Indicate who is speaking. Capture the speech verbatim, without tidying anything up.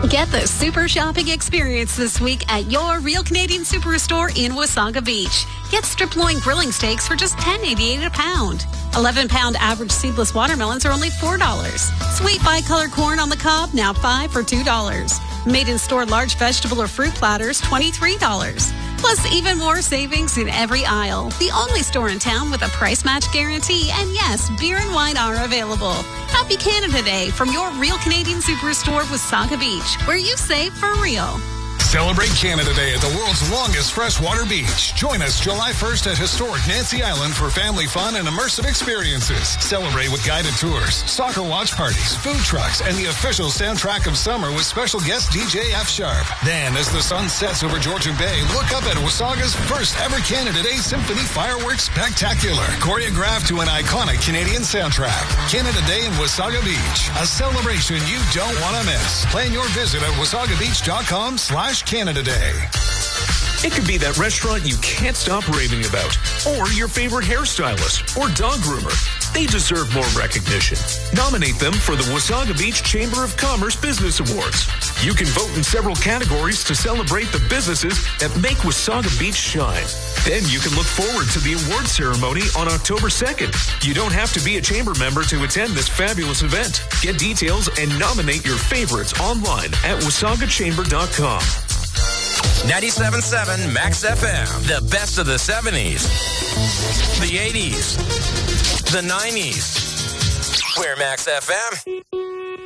Speaker 1: Get the super shopping experience this week at your Real Canadian Superstore in Wasaga Beach. Get strip loin grilling steaks for just ten eighty-eight a pound. eleven pound average seedless watermelons are only four dollars. Sweet bicolor corn on the cob, now five for two dollars. Made in store large vegetable or fruit platters, twenty-three dollars. Plus, even more savings in every aisle. The only store in town with a price match guarantee. And yes, beer and wine are available. Happy Canada Day from your Real Canadian Superstore, Wasaga Beach, where you save for real.
Speaker 2: Celebrate Canada Day at the world's longest freshwater beach. Join us July first at historic Nancy Island for family fun and immersive experiences. Celebrate with guided tours, soccer watch parties, food trucks, and the official soundtrack of summer with special guest D J F Sharp. Then, as the sun sets over Georgian Bay, look up at Wasaga's first ever Canada Day Symphony Fireworks Spectacular, choreographed to an iconic Canadian soundtrack. Canada Day in Wasaga Beach, a celebration you don't want to miss. Plan your visit at wasagabeach.com slash Canada Day.
Speaker 3: It could be that restaurant you can't stop raving about, or your favorite hairstylist or dog groomer. They deserve more recognition. Nominate them for the Wasaga Beach Chamber of Commerce Business Awards. You can vote in several categories to celebrate the businesses that make Wasaga Beach shine. Then you can look forward to the award ceremony on October second. You don't have to be a chamber member to attend this fabulous event. Get details and nominate your favorites online at wasaga chamber dot com.
Speaker 4: ninety-seven point seven Max F M. The best of the seventies, the eighties, the nineties. We're Max F M.